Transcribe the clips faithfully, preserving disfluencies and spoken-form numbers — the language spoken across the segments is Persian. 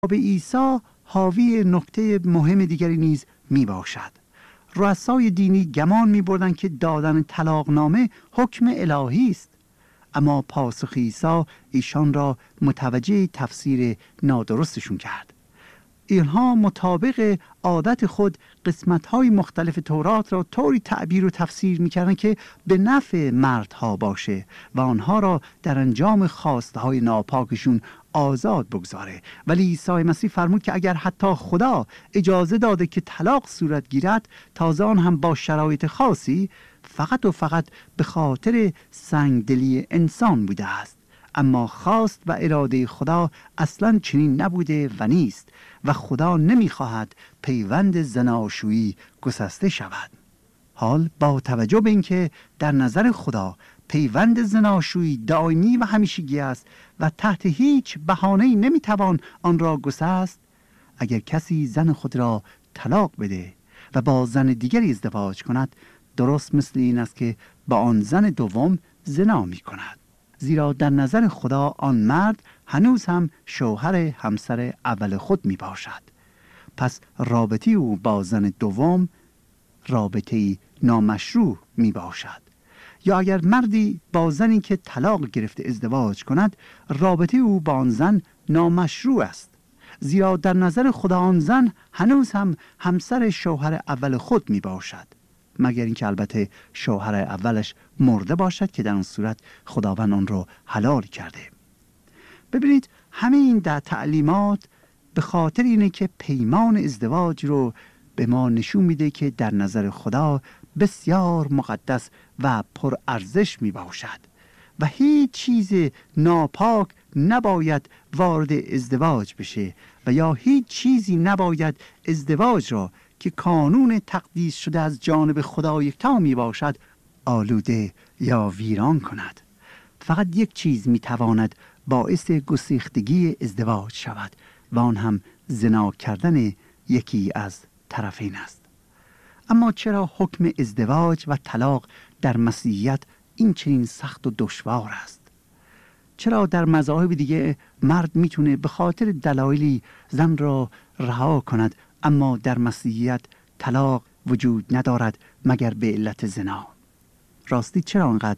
به عیسی حاوی نکته مهم دیگری نیز می باشد. رؤسای دینی گمان می بردند که دادن طلاقنامه حکم الهی است، اما پاسخ عیسی ایشان را متوجه تفسیر نادرستشون کرد. اینها مطابق عادت خود قسمت‌های مختلف تورات را طوری تعبیر و تفسیر می‌کردند که به نفع مردها باشه و آنها را در انجام خواسته‌های ناپاکشون آزاد بگذاره. ولی عیسی مسیح فرمود که اگر حتی خدا اجازه داده که طلاق صورت گیرد، تازه آن هم با شرایط خاصی، فقط و فقط به خاطر سنگدلی انسان بوده است. اما خواست و اراده خدا اصلا چنین نبوده و نیست و خدا نمیخواهد پیوند زناشویی گسسته شود. حال با توجه به اینکه در نظر خدا پیوند زناشویی دائمی و همیشگی است و تحت هیچ بهانه‌ای نمیتوان آن را گسست، اگر کسی زن خود را طلاق بده و با زن دیگری ازدواج کند، درست مثل این است که با آن زن دوم زنا می کند، زیرا در نظر خدا آن مرد هنوز هم شوهر همسر اول خود می باشد. پس رابطه او با زن دوم رابطه نامشروع می باشد. یا اگر مردی با زنی که طلاق گرفته ازدواج کند، رابطه او با آن زن نامشروع است، زیرا در نظر خدا آن زن هنوز هم همسر شوهر اول خود می باشد، مگر اینکه البته شوهر اولش مرده باشد که در اون صورت خداوند آن رو حلال کرده. ببینید همه این در تعلیمات به خاطر اینه که پیمان ازدواج رو به ما نشون میده که در نظر خدا بسیار مقدس و پر ارزش می باشد و هیچ چیز ناپاک نباید وارد ازدواج بشه و یا هیچ چیزی نباید ازدواج را که کانون تقدیس شده از جانب خدا یکتا می باشد آلوده یا ویران کند. فقط یک چیز می تواند باعث گسیختگی ازدواج شود و آن هم زنا کردن یکی از طرفین است. اما چرا حکم ازدواج و طلاق در مسیحیت این چنین سخت و دشوار است؟ چرا در مذاهب دیگه مرد میتونه به خاطر دلایلی زن را رها کند، اما در مسیحیت طلاق وجود ندارد مگر به علت زنا؟ راستی چرا انقدر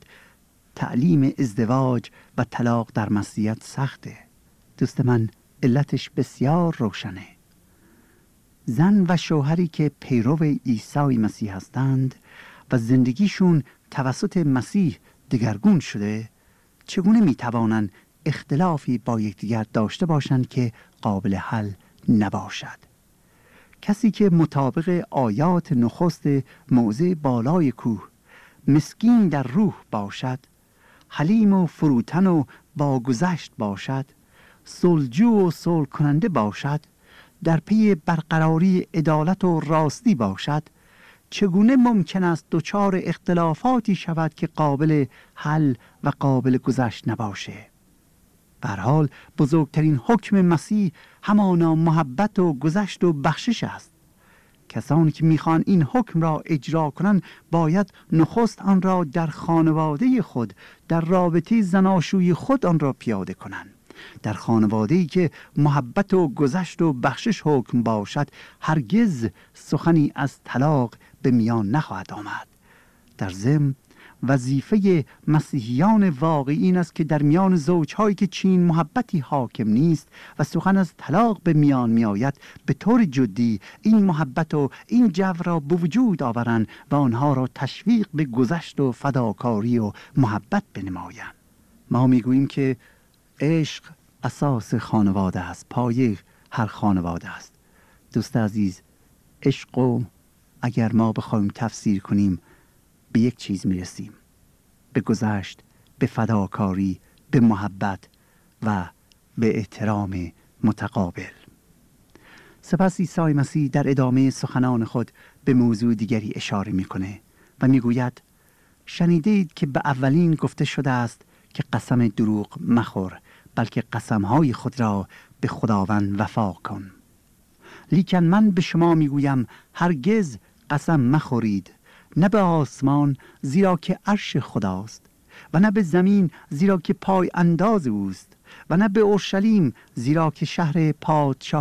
تعلیم ازدواج و طلاق در مسیحیت سخته؟ دوست من، علتش بسیار روشنه. زن و شوهری که پیرو عیسی مسیح هستند و زندگیشون توسط مسیح دگرگون شده، چگونه میتوانند اختلافی با یکدیگر داشته باشند که قابل حل نباشد؟ کسی که مطابق آیات نخست موضع بالای کوه مسکین در روح باشد، حلیم و فروتن و با گذشت باشد، صلحجو و صلح کننده باشد، در پی برقراری عدالت و راستی باشد، چگونه ممکن است دچار اختلافاتی شود که قابل حل و قابل گذشت نباشه؟ به هر حال بزرگترین حکم مسیح همانا محبت و گذشت و بخشش است. کسانی که میخوان این حکم را اجرا کنند باید نخست آن را در خانواده خود، در رابطه زناشویی خود آن را پیاده کنند. در خانواده‌ای که محبت و گذشت و بخشش حکم باشد، هرگز سخنی از طلاق به میان نخواهد آمد. در ضمن وظیفه مسیحیان واقعی این است که در میان زوجهایی که چنین محبتی حاکم نیست و سخن از طلاق به میان می آید، به طور جدی این محبت و این جو را به وجود آورند و آنها را تشویق به گذشت و فداکاری و محبت بنمایند. ما می گوییم که عشق اساس خانواده است، پایه هر خانواده است. دوست عزیز، عشق و اگر ما بخوایم تفسیر کنیم به یک چیز میرسیم: به گذشت، به فداکاری، به محبت و به احترام متقابل. سپس عیسی مسیح در ادامه سخنان خود به موضوع دیگری اشاره میکنه و میگوید: شنیدید که به اولین گفته شده است که قسم دروغ مخور، بلکه قسمهای خود را به خداوند وفا کن. لیکن من به شما میگویم هرگز قسم مخورید، نه به آسمان زیرا که عرش خداست، و نه به زمین زیرا که پای انداز اوست، و نه به اورشلیم زیرا که شهر پادشاه